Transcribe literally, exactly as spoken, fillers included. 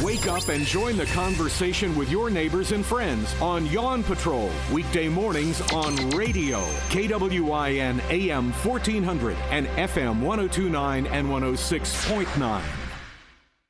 Wake up and join the conversation with your neighbors and friends on Yawn Patrol, weekday mornings on radio. K W I N A M fourteen hundred and F M one oh two point nine and one oh six point nine.